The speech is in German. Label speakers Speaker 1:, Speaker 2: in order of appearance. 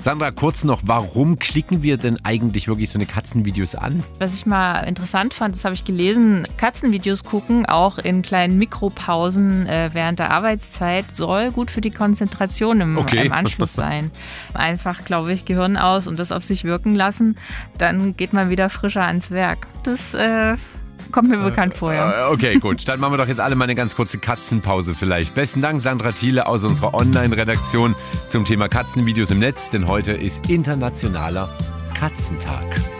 Speaker 1: Sandra, kurz noch, warum klicken wir denn eigentlich wirklich so eine Katzenvideos an?
Speaker 2: Was ich mal interessant fand, das habe ich gelesen, Katzenvideos gucken, auch in kleinen Mikropausen während der Arbeitszeit, soll gut für die Konzentration im Anschluss sein. Einfach, glaube ich, Gehirn aus und das auf sich wirken lassen, dann geht man wieder frischer ans Werk. Das kommt mir bekannt vor, ja.
Speaker 1: Okay, gut. Dann machen wir doch jetzt alle mal eine ganz kurze Katzenpause vielleicht. Besten Dank, Sandra Thiele aus unserer Online-Redaktion zum Thema Katzenvideos im Netz, denn heute ist Internationaler Katzentag.